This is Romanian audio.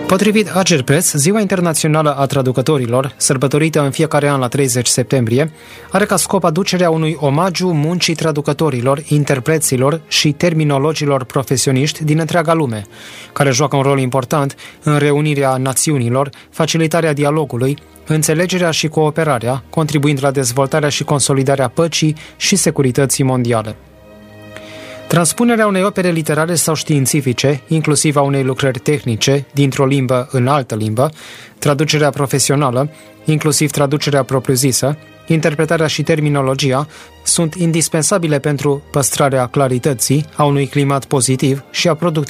Potrivit Agerpres, Ziua Internațională a Traducătorilor, sărbătorită în fiecare an la 30 septembrie, are ca scop aducerea unui omagiu muncii traducătorilor, interpreților și terminologilor profesioniști din întreaga lume, care joacă un rol important în reunirea națiunilor, facilitarea dialogului, înțelegerea și cooperarea, contribuind la dezvoltarea și consolidarea păcii și securității mondiale. Transpunerea unei opere literare sau științifice, inclusiv a unei lucrări tehnice, dintr-o limbă în altă limbă, traducerea profesională, inclusiv traducerea propriu-zisă, interpretarea și terminologia, sunt indispensabile pentru păstrarea clarității, a unui climat pozitiv și a productivității.